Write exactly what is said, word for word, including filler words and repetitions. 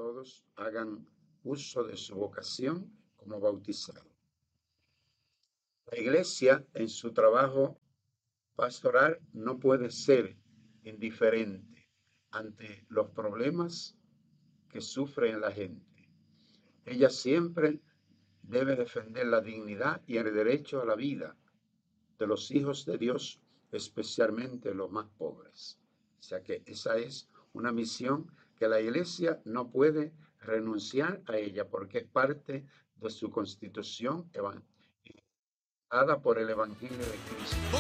todos hagan uso de su vocación como bautizados. La Iglesia en su trabajo pastoral no puede ser indiferente ante los problemas que sufre la gente. Ella siempre debe defender la dignidad y el derecho a la vida de los hijos de Dios, especialmente los más pobres. O sea que esa es una misión que la Iglesia no puede renunciar a ella porque es parte de su constitución dada por el Evangelio de Cristo.